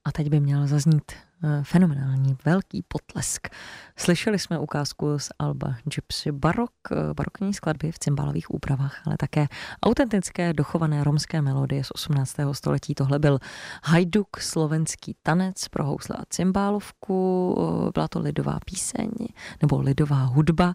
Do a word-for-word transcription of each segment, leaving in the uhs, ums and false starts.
A teď by měl zaznít fenomenální velký potlesk. Slyšeli jsme ukázku z alba Gypsy Barok, barokní skladby v cymbálových úpravách, ale také autentické dochované romské melodie z osmnáctého století. Tohle byl hajduk, slovenský tanec pro housle a cymbálovku. Byla to lidová píseň nebo lidová hudba.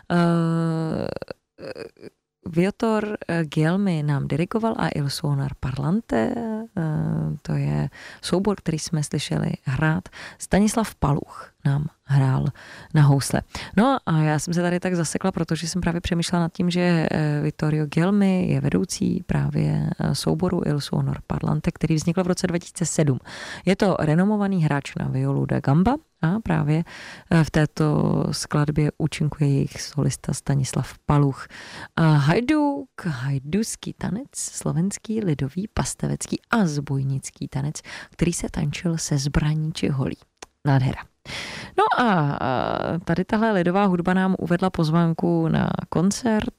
Viotor Gelmi nám dirigoval a Il Suonar Parlante, to je soubor, který jsme slyšeli hrát. Stanislav Paluch nám hrál na housle. No a já jsem se tady tak zasekla, protože jsem právě přemýšlela nad tím, že Vittorio Gelmi je vedoucí právě souboru Il Suonar Parlante, který vznikl v roce dva tisíce sedm. Je to renomovaný hráč na violu da gamba a právě v této skladbě účinkuje jejich solista Stanislav Paluch. Hajduk, hajduský tanec, slovenský, lidový, pastevecký a zbojnický tanec, který se tančil se zbraní či holí. Nádhera. No a tady tahle lidová hudba nám uvedla pozvánku na koncert,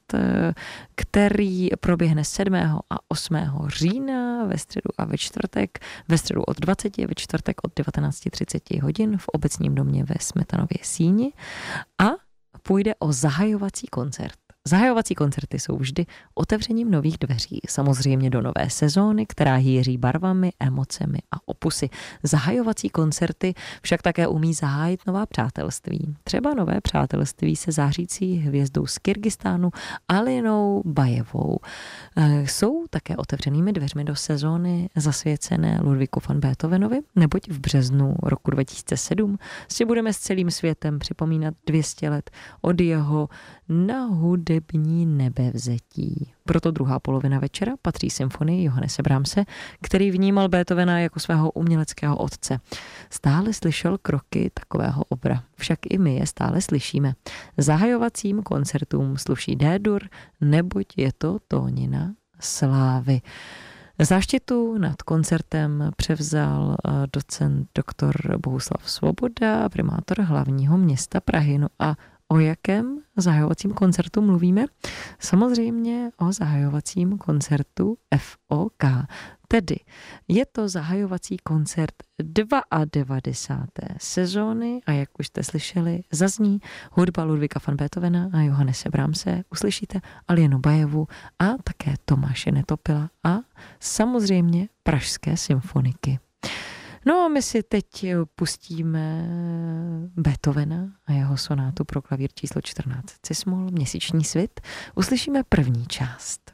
který proběhne sedmého a osmého října ve středu a ve čtvrtek. Ve středu od dvaceti, ve čtvrtek od devatenáct třicet hodin v Obecním domě ve Smetanově síni a půjde o zahajovací koncert. Zahajovací koncerty jsou vždy otevřením nových dveří, samozřejmě do nové sezóny, která hýří barvami, emocemi a opusy. Zahajovací koncerty však také umí zahájit nová přátelství. Třeba nové přátelství se zářící hvězdou z Kyrgyzstánu Alinou Bajevou. Jsou také otevřenými dveřmi do sezóny zasvěcené Ludwigu van Beethovenovi, neboť v březnu roku dva tisíce sedm si budeme s celým světem připomínat dvě stě let od jeho na hudební nebevzetí. Proto druhá polovina večera patří symfonii Johannese Brahmse, který vnímal Beethovena jako svého uměleckého otce. Stále slyšel kroky takového obra, však i my je stále slyšíme. Zahajovacím koncertům sluší D-dur, neboť je to tónina slávy. Záštitu nad koncertem převzal docent doktor Bohuslav Svoboda, primátor hlavního města Prahy. No a o jakém zahajovacím koncertu mluvíme? Samozřejmě o zahajovacím koncertu F O K. Tedy je to zahajovací koncert devadesátého druhé sezóny a jak už jste slyšeli, zazní hudba Ludwiga van Beethovena a Johannese Brahmse, uslyšíte Alienu Bajevu a také Tomáše Netopila a samozřejmě pražské symfoniky. No a my si teď pustíme Beethovena a jeho sonátu pro klavír číslo čtrnáct cis-moll, Měsíční svit. Uslyšíme první část.